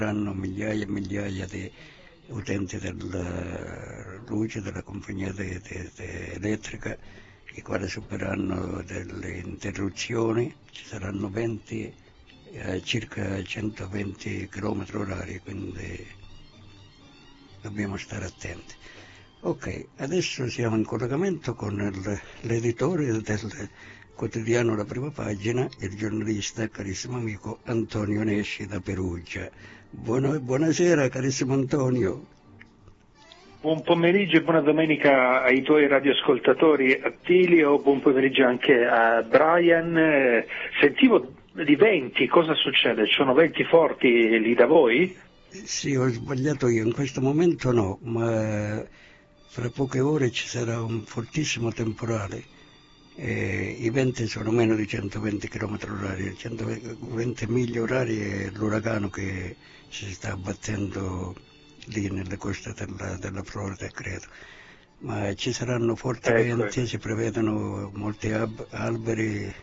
Hanno migliaia e migliaia di utenti della luce, della compagnia elettrica, i quali superano delle interruzioni, ci saranno 20, circa 120 km orari, quindi dobbiamo stare attenti. Ok, adesso siamo in collegamento con l'editore del quotidiano La Prima Pagina, il giornalista, carissimo amico Antonio Nesci da Perugia. Buonasera carissimo Antonio. Buon pomeriggio e buona domenica ai tuoi radioascoltatori, Attilio, buon pomeriggio anche a Brian. Sentivo di venti, cosa succede? Ci sono venti forti lì da voi? Sì, ho sbagliato io, in questo momento no, ma fra poche ore ci sarà un fortissimo temporale. I venti sono meno di 120 km orari, 120 miglia orarie è l'uragano che si sta abbattendo lì nelle coste della Florida, credo. Ma ci saranno forti venti, si prevedono molti alberi.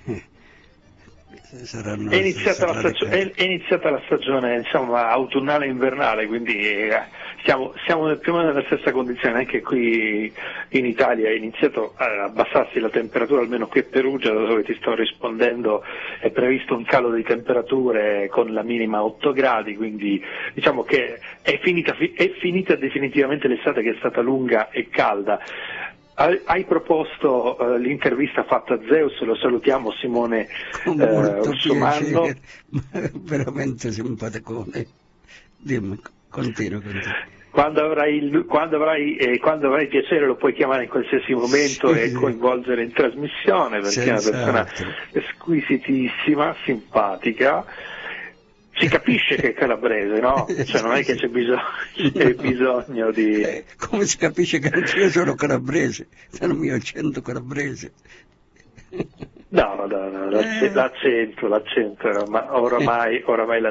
È iniziata la stagione, insomma, autunnale e invernale, quindi siamo più o meno nella stessa condizione. Anche qui in Italia è iniziato a abbassarsi la temperatura, almeno qui a Perugia, dove ti sto rispondendo, è previsto un calo di temperature con la minima 8 gradi, quindi diciamo che è finita definitivamente l'estate, che è stata lunga e calda. Hai proposto l'intervista fatta a Zeus, lo salutiamo, Simone Orsomanno. Veramente simpaticone. Dimmi, continua. Quando avrai piacere lo puoi chiamare in qualsiasi momento e coinvolgere in trasmissione, perché è una persona squisitissima, simpatica. Si capisce che è calabrese, no? Cioè non è che c'è bisogno di... Come si capisce che anch'io sono calabrese? Sono il mio accento calabrese. No, l'accento, ma oramai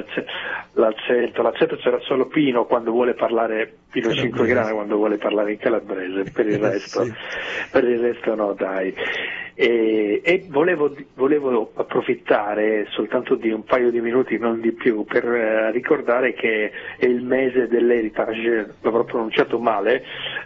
l'accento c'era solo Pino quando vuole parlare, Pino Cinquegrana quando vuole parlare in calabrese, per il resto no, dai. E volevo approfittare soltanto di un paio di minuti, non di più, per ricordare che è il mese dell'heritage, l'avrò pronunciato male,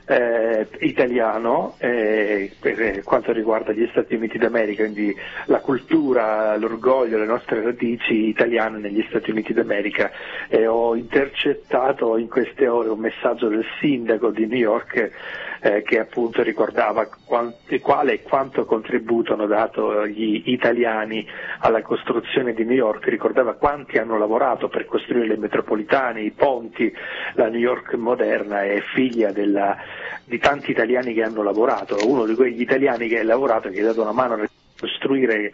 italiano, per quanto riguarda gli Stati Uniti d'America, quindi la cultura, l'orgoglio, le nostre radici italiane negli Stati Uniti d'America. E ho intercettato in queste ore un messaggio del sindaco di New York che appunto ricordava quale e quanto contributo hanno dato gli italiani alla costruzione di New York, ricordava quanti hanno lavorato per costruire le metropolitane, i ponti. La New York moderna è figlia di tanti italiani che hanno lavorato. Uno di quegli italiani che ha lavorato e che ha dato una mano a costruire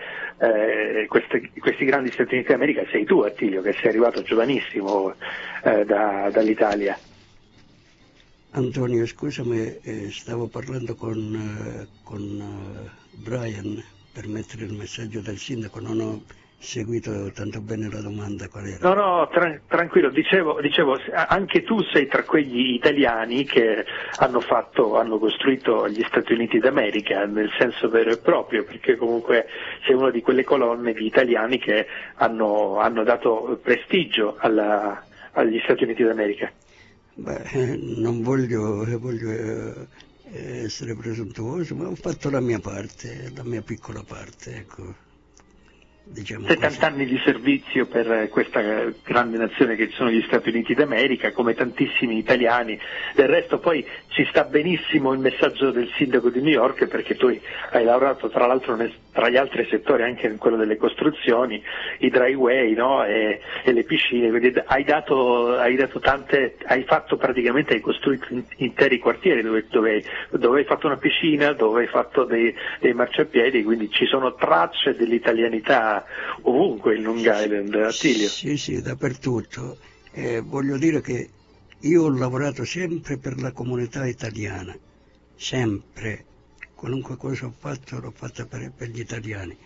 questi grandi Stati Uniti d'America sei tu, Attilio, che sei arrivato giovanissimo dall'Italia. Antonio, scusami, stavo parlando con Brian per mettere il messaggio del sindaco, non ho seguito tanto bene la domanda qual era. No, tranquillo, dicevo, anche tu sei tra quegli italiani che hanno costruito gli Stati Uniti d'America, nel senso vero e proprio, perché comunque sei una di quelle colonne di italiani che hanno dato prestigio agli Stati Uniti d'America. Beh, non voglio essere presuntuoso, ma ho fatto la mia parte, la mia piccola parte, ecco. Diciamo 70 anni di servizio per questa grande nazione che sono gli Stati Uniti d'America, come tantissimi italiani. Del resto poi ci sta benissimo il messaggio del sindaco di New York, perché tu hai lavorato tra l'altro tra gli altri settori anche in quello delle costruzioni, i driveway, no? e le piscine, quindi hai costruito interi quartieri dove hai fatto una piscina, dove hai fatto dei marciapiedi, quindi ci sono tracce dell'italianità ovunque in Long Island, Attilio. Sì, dappertutto. Voglio dire che io ho lavorato sempre per la comunità italiana, sempre. Qualunque cosa ho fatto l'ho fatta per gli italiani.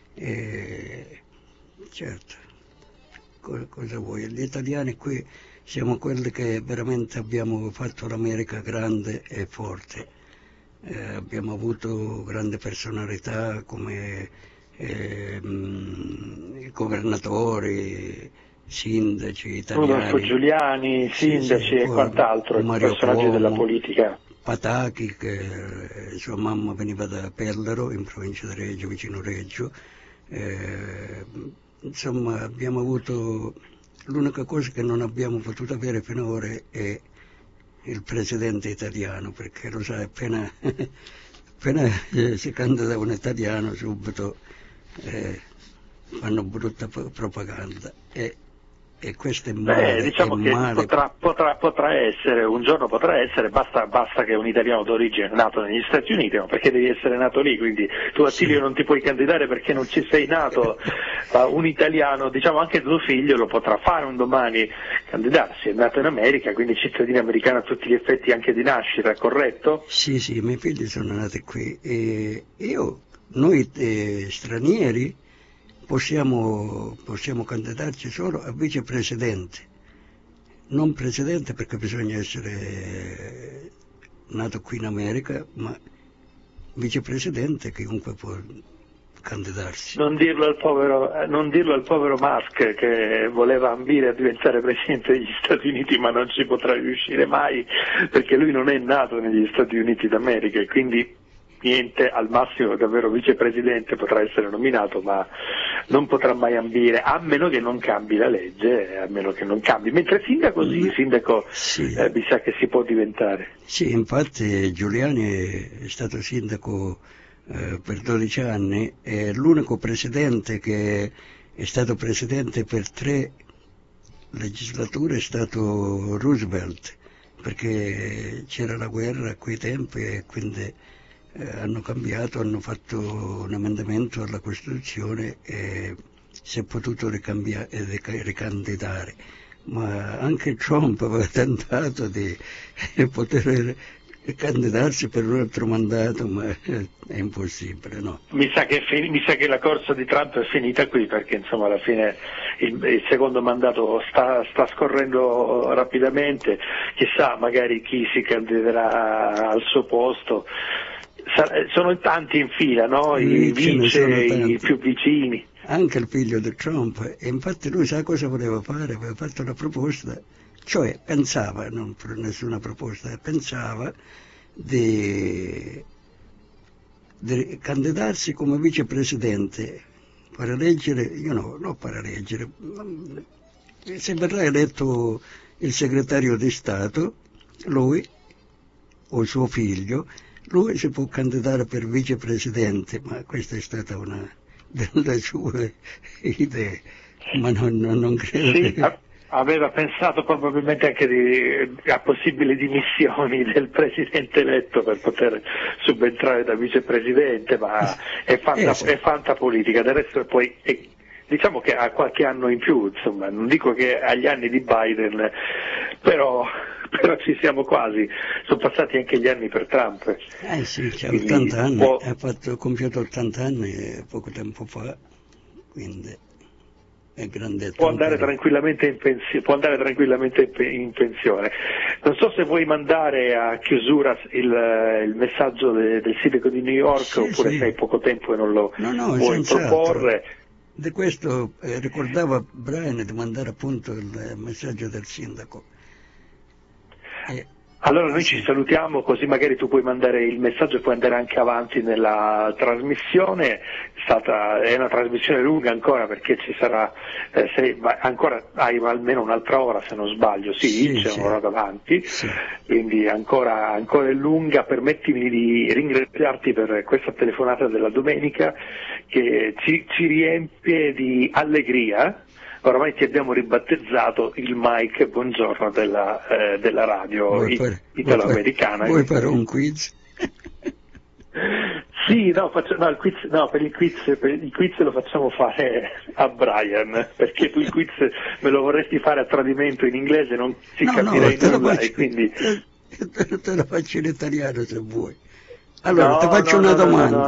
Certo, cosa vuoi? Gli italiani qui siamo quelli che veramente abbiamo fatto l'America grande e forte. Abbiamo avuto grande personalità come i governatori, sindaci italiani. Rodolfo Giuliani, sindaci e quant'altro, personaggi Cuomo, della politica. Patacchi, che sua mamma veniva da Pellaro, in provincia di Reggio, vicino Reggio. Insomma, abbiamo avuto, l'unica cosa che non abbiamo potuto avere finora è il presidente italiano, perché lo sai, appena si candida un italiano subito fanno brutta propaganda. E questo è male. Diciamo che male. potrà essere, un giorno potrà essere, basta che un italiano d'origine nato negli Stati Uniti, ma perché devi essere nato lì, quindi tu a Attilio non ti puoi candidare perché non ci sei nato, ma un italiano, diciamo anche tuo figlio lo potrà fare un domani candidarsi, è nato in America, quindi cittadino americano a tutti gli effetti anche di nascita, corretto? Sì, i miei figli sono nati qui e noi stranieri possiamo candidarci solo a vicepresidente, non presidente perché bisogna essere nato qui in America, ma vicepresidente chiunque può candidarsi. Non dirlo al povero Musk che voleva ambire a diventare presidente degli Stati Uniti, ma non ci potrà riuscire mai perché lui non è nato negli Stati Uniti d'America e quindi niente, al massimo davvero vicepresidente potrà essere nominato, ma non potrà mai ambire, a meno che non cambi la legge, a meno che non cambi. Mentre sindaco mi sa che si può diventare. Sì, infatti Giuliani è stato sindaco per 12 anni, è l'unico presidente che è stato presidente per 3 legislature, è stato Roosevelt, perché c'era la guerra a quei tempi e quindi hanno cambiato, hanno fatto un emendamento alla Costituzione e si è potuto ricandidare. Ma anche Trump aveva tentato di poter candidarsi per un altro mandato, ma è impossibile, no? Mi sa che la corsa di Trump è finita qui, perché insomma alla fine il secondo mandato sta scorrendo rapidamente, chissà magari chi si candiderà al suo posto. Sono tanti in fila, no? I più vicini. Anche il figlio di Trump, e infatti lui sa cosa voleva fare? Aveva fatto una proposta, cioè pensava, non per nessuna proposta, pensava di candidarsi come vicepresidente per eleggere, se verrà eletto il segretario di Stato, lui o suo figlio, lui si può candidare per vicepresidente, ma questa è stata una delle sue idee, ma non credo che... Aveva pensato probabilmente anche a possibili dimissioni del presidente eletto per poter subentrare da vicepresidente, ma è fantapolitica, del resto poi diciamo che ha qualche anno in più, insomma, non dico che agli anni di Biden, però ci siamo quasi, sono passati anche gli anni per Trump. Sì, c'ha 80 anni, ha compiuto 80 anni poco tempo fa, quindi è grande. Può andare tranquillamente in pensione. Non so se vuoi mandare a chiusura il messaggio del sindaco di New York, oppure se hai poco tempo e non lo vuoi proporre. Di questo ricordava Brian di mandare appunto il messaggio del sindaco. Allora noi ci salutiamo, così magari tu puoi mandare il messaggio e puoi andare anche avanti nella trasmissione. È una trasmissione lunga ancora, perché ci sarà, ancora hai almeno un'altra ora se non sbaglio, c'è un'ora davanti, quindi ancora è lunga. Permettimi di ringraziarti per questa telefonata della domenica che ci riempie di allegria. Oramai ti abbiamo ribattezzato il Mike Buongiorno della radio italo-americana. Vuoi fare un quiz? Sì, per il quiz lo facciamo fare a Brian, perché tu il quiz me lo vorresti fare a tradimento in inglese, non si capirei nulla, e quindi... Te lo faccio in italiano se vuoi. Allora, ti faccio una domanda.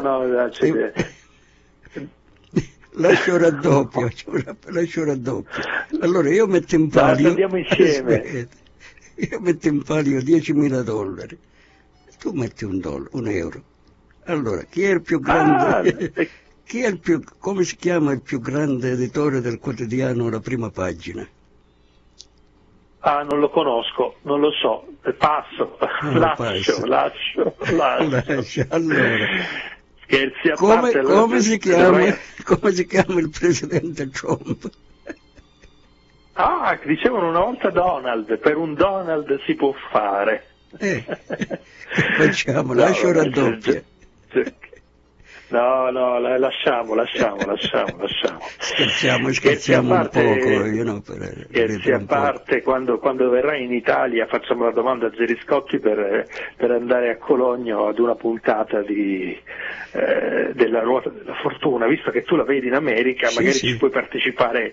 Lascio raddoppio. Allora io metto in palio. Andiamo insieme. Io metto in palio $10.000. Tu metti $1. Allora, chi è il più grande? Come si chiama il più grande editore del quotidiano La Prima Pagina? Ah, non lo conosco, non lo so, passo, lascio. Allora, scherzi a parte, come si chiama il presidente Trump? Ah, dicevano una volta Donald, per un Donald si può fare. Che facciamo? Lascio raddoppia. No, lasciamo. Scherziamo un poco, scherzi a parte, quando verrai in Italia facciamo la domanda a Geriscotti per andare a Cologno ad una puntata della Ruota della Fortuna, visto che tu la vedi in America, magari ci puoi partecipare,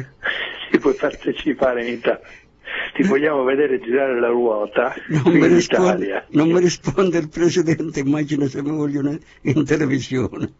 in Italia. Ti vogliamo vedere girare la ruota in Italia. Non mi risponde il presidente, immagina se mi vogliono in televisione.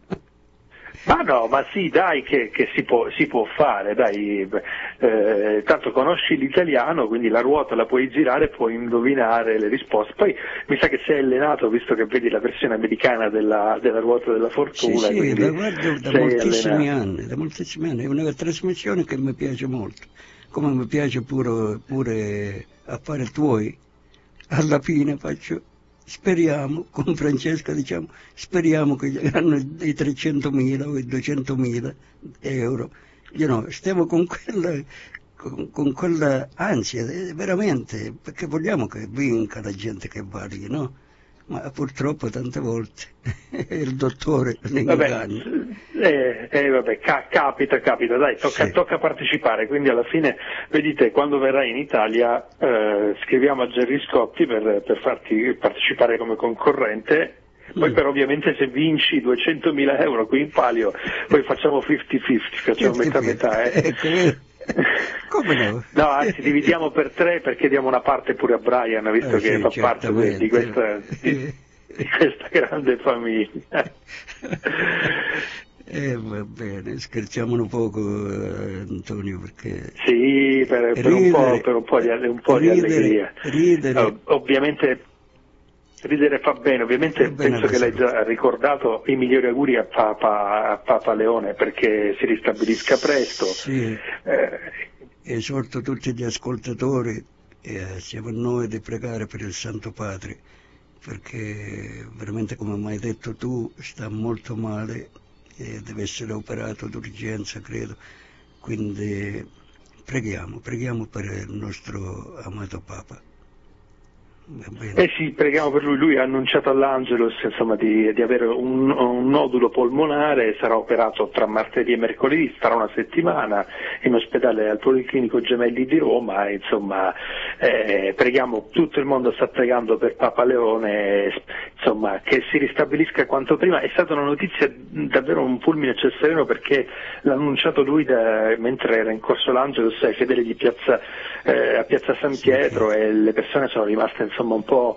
Ma sì, dai, che si può fare, dai, tanto conosci l'italiano, quindi la ruota la puoi girare, puoi indovinare le risposte. Poi mi sa che sei allenato, visto che vedi la versione americana della Ruota della Fortuna. Sì, la guardo da moltissimi anni, è una trasmissione che mi piace molto, come mi piace pure Affari Tuoi. Alla fine speriamo, con Francesca diciamo, speriamo che hanno i 300.000 o i 200.000 euro. Stiamo con quella ansia, veramente, perché vogliamo che vinca la gente che vali, no? Ma purtroppo tante volte il dottore ne inganna. Capita, dai, tocca partecipare, quindi alla fine, vedete, quando verrai in Italia scriviamo a Gerry Scotti per farti partecipare come concorrente. Poi però ovviamente se vinci 200.000 euro qui in palio, poi facciamo 50-50, facciamo metà. Come no? No, anzi dividiamo per 3 perché diamo una parte pure a Brian, visto che fa parte di questa grande famiglia. Va bene, scherziamo un poco, Antonio, perché... Sì, per un po' di allegria. Ridere. Ovviamente ridere fa bene, ovviamente penso che l'hai già ricordato, i migliori auguri a Papa Leone perché si ristabilisca presto. Sì. Esorto tutti gli ascoltatori assieme a noi di pregare per il Santo Padre, perché veramente, come mai detto tu, sta molto male e deve essere operato d'urgenza, credo. Quindi preghiamo per il nostro amato Papa. Sì, preghiamo per lui. Lui ha annunciato all'Angelus di avere un nodulo polmonare, sarà operato tra martedì e mercoledì, starà una settimana in ospedale al Policlinico Gemelli di Roma. Preghiamo, tutto il mondo sta pregando per Papa Leone, che si ristabilisca quanto prima. È stata una notizia davvero un fulmine a ciel sereno, perché l'ha annunciato lui mentre era in corso l'Angelus ai fedeli di a Piazza San Pietro, e le persone sono rimaste un po'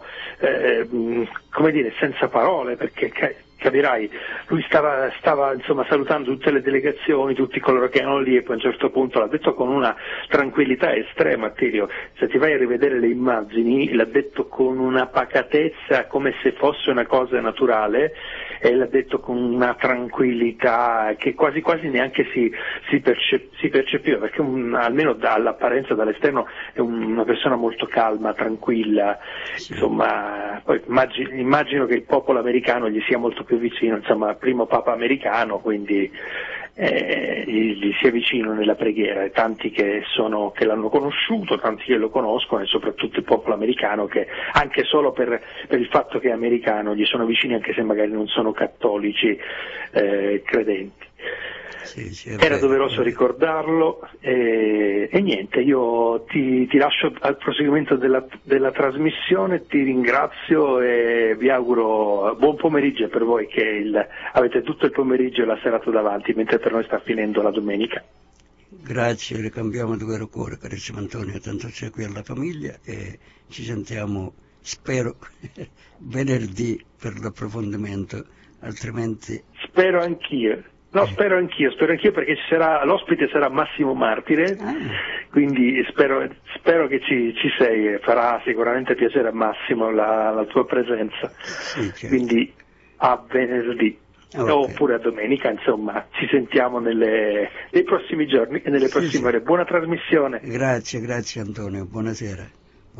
senza parole, perché capirai, lui stava salutando tutte le delegazioni, tutti coloro che erano lì, e poi a un certo punto l'ha detto con una tranquillità estrema. Attilio, se ti vai a rivedere le immagini, l'ha detto con una pacatezza, come se fosse una cosa naturale, e l'ha detto con una tranquillità che quasi neanche si percepiva, perché almeno dall'apparenza, dall'esterno, è una persona molto calma, tranquilla. Poi immagino che il popolo americano gli sia molto più vicino, primo Papa americano, quindi gli sia vicino nella preghiera, e tanti che l'hanno conosciuto, tanti che lo conoscono, e soprattutto il popolo americano, che anche solo per il fatto che è americano gli sono vicini, anche se magari non sono cattolici credenti. Era doveroso ricordarlo, e niente, io ti lascio al proseguimento della trasmissione, ti ringrazio e vi auguro buon pomeriggio per voi che avete tutto il pomeriggio e la serata davanti, mentre per noi sta finendo la domenica. Grazie, ricambiamo di vero cuore, carissimo Antonio, tanto c'è qui alla famiglia, e ci sentiamo, spero, venerdì per l'approfondimento, altrimenti... Spero anch'io perché l'ospite sarà Massimo Martire, quindi spero che ci sei, e farà sicuramente piacere a Massimo la tua presenza. Sì, certo. Quindi a venerdì. Okay. Oppure a domenica, insomma, ci sentiamo nei prossimi giorni e nelle prossime ore. Buona trasmissione. Grazie Antonio, buonasera,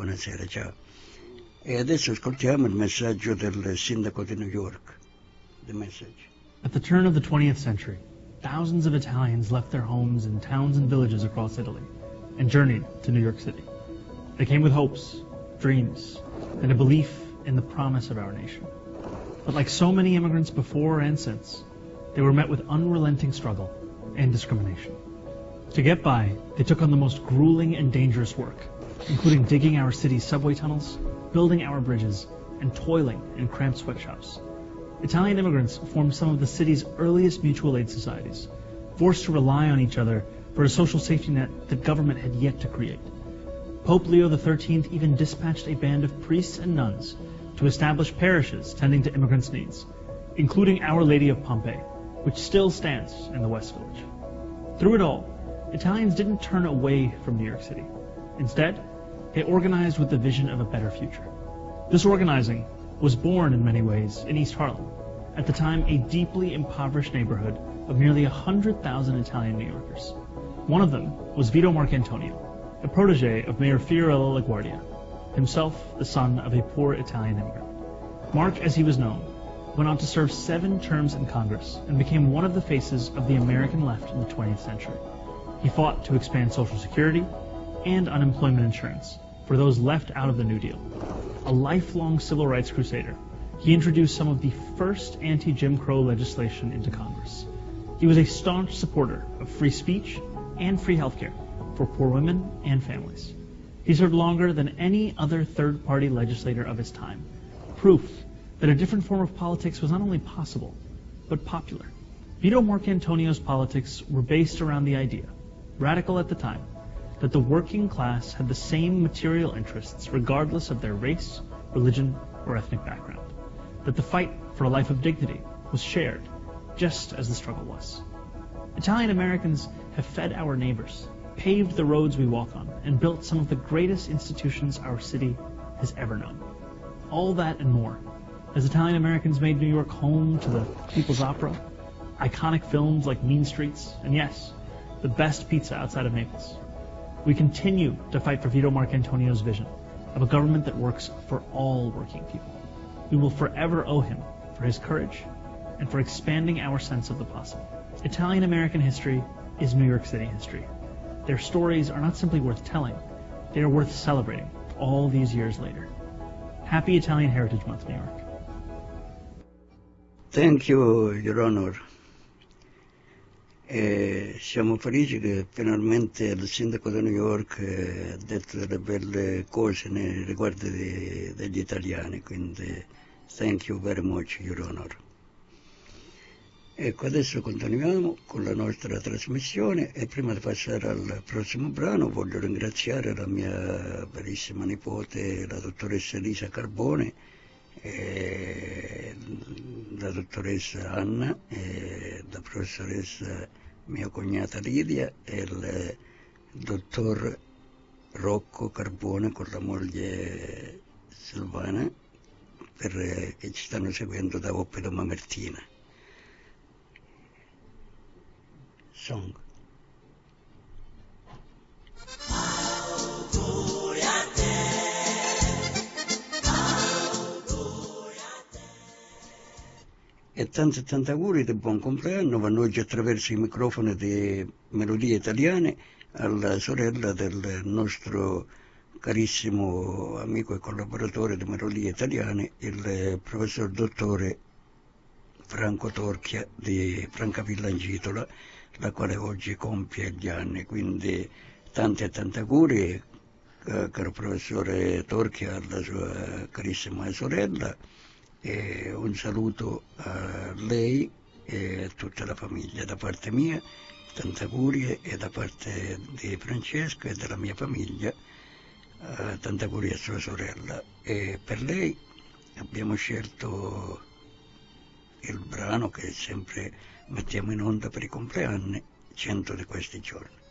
ciao. E adesso ascoltiamo il messaggio del sindaco di New York. The message. At the turn of the 20th century, thousands of Italians left their homes in towns and villages across Italy and journeyed to New York City. They came with hopes, dreams, and a belief in the promise of our nation. But like so many immigrants before and since, they were met with unrelenting struggle and discrimination. To get by, they took on the most grueling and dangerous work, including digging our city's subway tunnels, building our bridges, and toiling in cramped sweatshops. Italian immigrants formed some of the city's earliest mutual aid societies, forced to rely on each other for a social safety net that government had yet to create. Pope Leo XIII even dispatched a band of priests and nuns to establish parishes tending to immigrants' needs, including Our Lady of Pompeii, which still stands in the West Village. Through it all, Italians didn't turn away from New York City. Instead, they organized with the vision of a better future. This organizing was born in many ways in East Harlem, at the time a deeply impoverished neighborhood of nearly 100,000 Italian New Yorkers. One of them was Vito Marcantonio, a protege of Mayor Fiorello LaGuardia, himself the son of a poor Italian immigrant. Mark, as he was known, went on to serve 7 terms in Congress and became one of the faces of the American left in the 20th century. He fought to expand Social Security and unemployment insurance for those left out of the New Deal. A lifelong civil rights crusader, he introduced some of the first anti-Jim Crow legislation into Congress. He was a staunch supporter of free speech and free healthcare for poor women and families. He served longer than any other third-party legislator of his time, proof that a different form of politics was not only possible, but popular. Vito Marcantonio's politics were based around the idea, radical at the time, that the working class had the same material interests regardless of their race, religion, or ethnic background, that the fight for a life of dignity was shared, just as the struggle was. Italian Americans have fed our neighbors, paved the roads we walk on, and built some of the greatest institutions our city has ever known. All that and more, as Italian Americans made New York home to the People's Opera, iconic films like Mean Streets, and yes, the best pizza outside of Naples. We continue to fight for Vito Marcantonio's vision of a government that works for all working people. We will forever owe him for his courage and for expanding our sense of the possible. Italian American history is New York City history. Their stories are not simply worth telling, they are worth celebrating all these years later. Happy Italian Heritage Month, New York. Thank you, Your Honor. Siamo felici che finalmente il sindaco di New York ha detto delle belle cose nei riguardi degli italiani, quindi thank you very much, Your Honor. Ecco, adesso continuiamo con la nostra trasmissione e prima di passare al prossimo brano voglio ringraziare la mia bellissima nipote, la dottoressa Elisa Carbone, la dottoressa Anna, la professoressa mia cognata Lidia e il dottor Rocco Carbone con la moglie Silvana che ci stanno seguendo da Oppida Mamertina. Song. E tanti auguri di buon compleanno vanno oggi attraverso i microfoni di Melodie Italiane alla sorella del nostro carissimo amico e collaboratore di Melodie Italiane, il professor dottore Franco Torchia di Francavilla Angitola, la quale oggi compie gli anni. Quindi tanti auguri, caro professore Torchia, alla sua carissima sorella. E un saluto a lei e a tutta la famiglia da parte mia, tanti auguri, e da parte di Francesco e della mia famiglia tanti auguri a sua sorella. E per lei abbiamo scelto il brano che sempre mettiamo in onda per i compleanni, 100 di questi giorni.